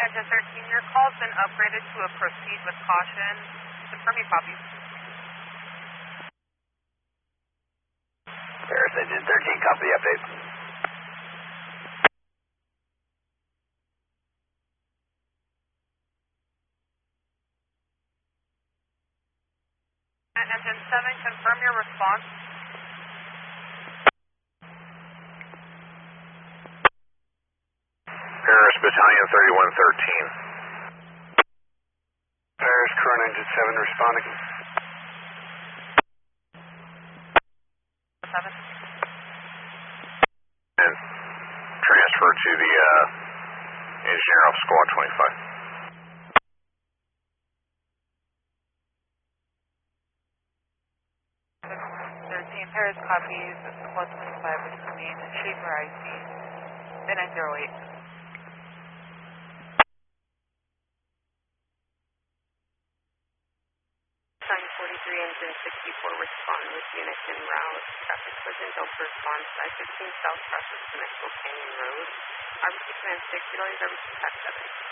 Engine 13, your call's been upgraded to a proceed with caution. Confirm your copy. Paris Engine 13, copy the update. Engine 7, confirm your response. Paris Battalion 3113. Paris current Engine 7 responding. 7. And transfer to the engineer off squad 25. 13, Paris copies, squad 25 responding, Schaefer IC, midnight 08. 943, engine 64, respond with units en route. Traffic Sergeant Delta response, I-15 South crosses Mexico Canyon Road. RBC Command 6, utilize RBC TAC 7.